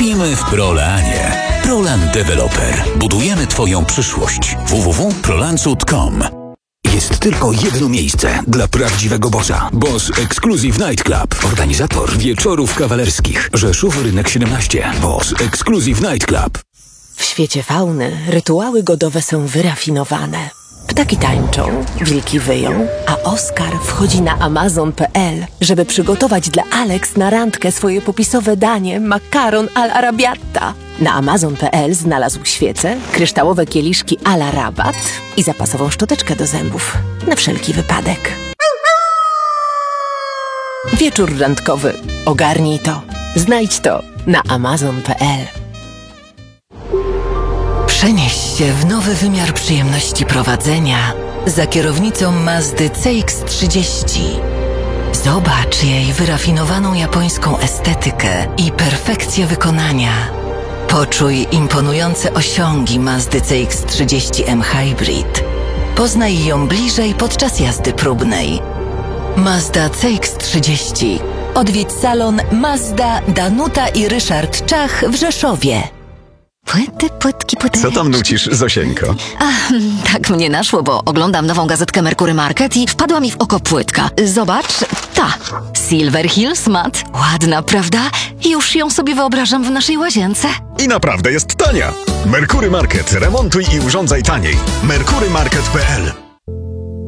Kupimy w Prolanie. Prolan Developer. Budujemy Twoją przyszłość. www.prolancut.com. Jest tylko jedno miejsce dla prawdziwego bossa. Boss Exclusive Night Club. Organizator wieczorów kawalerskich. Rzeszów, Rynek 17. Boss Exclusive Night Club. W świecie fauny rytuały godowe są wyrafinowane. Ptaki tańczą, wilki wyją, a Oskar wchodzi na Amazon.pl, żeby przygotować dla Alex na randkę swoje popisowe danie makaron al arabiata. Na Amazon.pl znalazł świece, kryształowe kieliszki a la rabat i zapasową szczoteczkę do zębów. Na wszelki wypadek. Wieczór randkowy. Ogarnij to. Znajdź to na Amazon.pl. Przenieś się w nowy wymiar przyjemności prowadzenia za kierownicą Mazdy CX-30. Zobacz jej wyrafinowaną japońską estetykę i perfekcję wykonania. Poczuj imponujące osiągi Mazdy CX-30M Hybrid. Poznaj ją bliżej podczas jazdy próbnej. Mazda CX-30. Odwiedź salon Mazda, Danuta i Ryszard Czach w Rzeszowie. Płytki. Co tam nucisz, Zosieńko? Tak mnie naszło, bo oglądam nową gazetkę Merkury Market i wpadła mi w oko płytka. Zobacz, ta. Silver Hills Matte. Ładna, prawda? Już ją sobie wyobrażam w naszej łazience. I naprawdę jest tania. Merkury Market. Remontuj i urządzaj taniej. merkurymarket.pl